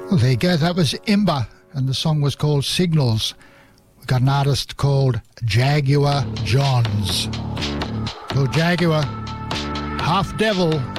Well, there you go. That was Imba, and the song was called Signals. We've got an artist called Jaguar Johns. Well, Jaguar, half devil,